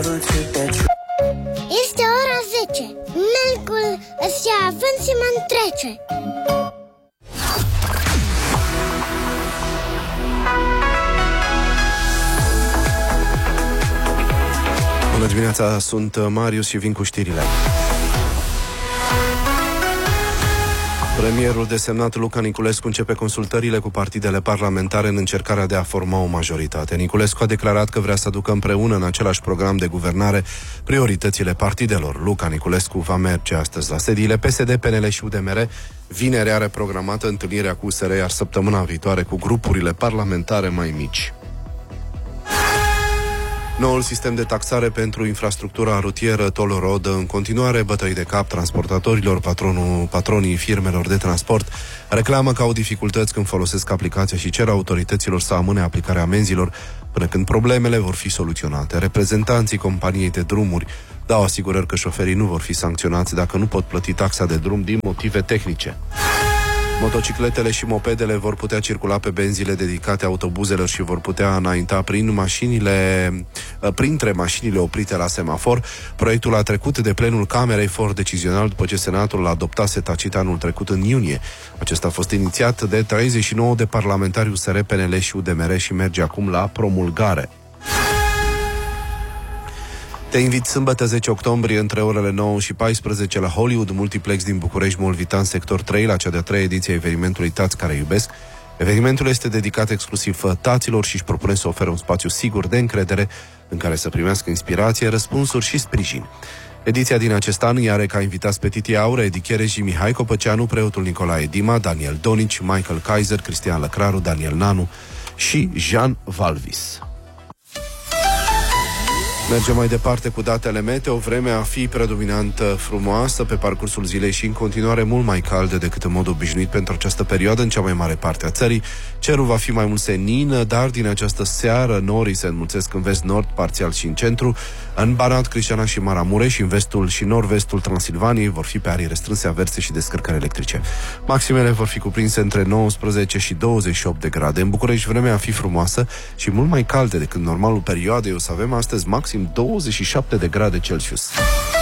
Este ora 10. Melcul îți ia având și mă întrece. Bună dimineața, sunt Marius și vin cu știrile. Premierul desemnat Luca Niculescu începe consultările cu partidele parlamentare în încercarea de a forma o majoritate. Niculescu a declarat că vrea să aducă împreună în același program de guvernare prioritățile partidelor. Luca Niculescu va merge astăzi la sediile PSD, PNL și UDMR. Vineri are programată întâlnirea cu USR, iar săptămâna viitoare cu grupurile parlamentare mai mici. Noul sistem de taxare pentru infrastructura rutieră Toll Road în continuare bătăi de cap transportatorilor. Patronii firmelor de transport reclamă că au dificultăți când folosesc aplicația și cer autorităților să amâne aplicarea amenzilor până când problemele vor fi soluționate. Reprezentanții companiei de drumuri dau asigurări că șoferii nu vor fi sancționați dacă nu pot plăti taxa de drum din motive tehnice. Motocicletele și mopedele vor putea circula pe benzile dedicate autobuzelor și vor putea înainta printre mașinile oprite la semafor. Proiectul a trecut de plenul Camerei for decizional după ce Senatul l-a adoptat tacit anul trecut în iunie. Acesta a fost inițiat de 39 de parlamentari USR, PNL și UDMR și merge acum la promulgare. Te invit sâmbătă 10 octombrie între orele 9 și 14 la Hollywood Multiplex din București, Molvitan, sector 3, la cea de-a 3-a ediție a evenimentului Tați care iubesc. Evenimentul este dedicat exclusiv taților și își propune să ofere un spațiu sigur de încredere în care să primească inspirație, răspunsuri și sprijin. Ediția din acest an are ca invitați pe Titi Aure, Edi Chereș și Mihai Copăceanu, preotul Nicolae Dima, Daniel Donici, Michael Kaiser, Cristian Lăcraru, Daniel Nanu și Jean Valvis. Mergem mai departe cu datele meteo. Vremea a fi predominant frumoasă pe parcursul zilei și în continuare mult mai caldă decât în mod obișnuit pentru această perioadă în cea mai mare parte a țării. Cerul va fi mai mult senin, dar din această seară norii se înmulțesc în vest-nord, parțial și în centru. În Banat, Cristiana și Maramureș și în vestul și nord-vestul Transilvaniei vor fi pe arii restrânse, averse și descărcări electrice. Maximele vor fi cuprinse între 19 și 28 de grade. În București vremea a fi frumoasă și mult mai caldă decât normalul perioadei. O să avem astăzi maxim 27 de grade Celsius.